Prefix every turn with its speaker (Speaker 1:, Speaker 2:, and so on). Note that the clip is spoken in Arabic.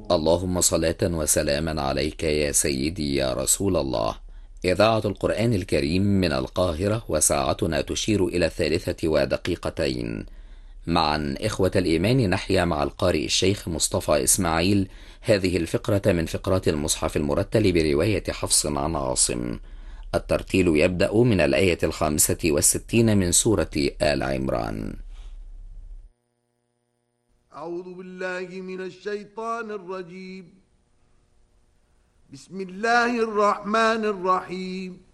Speaker 1: اللهم صلاة وسلاما عليك يا سيدي يا رسول الله. إذاعة القرآن الكريم من القاهرة، وساعتنا تشير إلى 3 ودقيقتين. معا إخوة الإيمان نحيا مع القارئ الشيخ مصطفى إسماعيل هذه الفقرة من فقرات المصحف المرتل برواية حفص عن عاصم. الترتيل يبدأ من الآية 65 من سورة آل عمران.
Speaker 2: أعوذ بالله من الشيطان الرجيم. بسم الله الرحمن الرحيم.